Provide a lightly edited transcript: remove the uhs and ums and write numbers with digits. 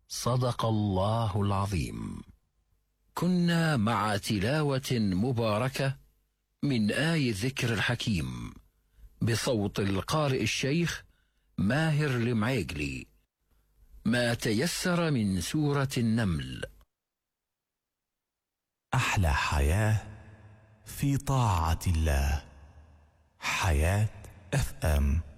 صدق الله العظيم. كنا مع تلاوة مباركة من آي الذكر الحكيم بصوت القارئ الشيخ ماهر المعيقلي، ما تيسر من سورة النمل. أحلى حياة في طاعة الله. حياة FM.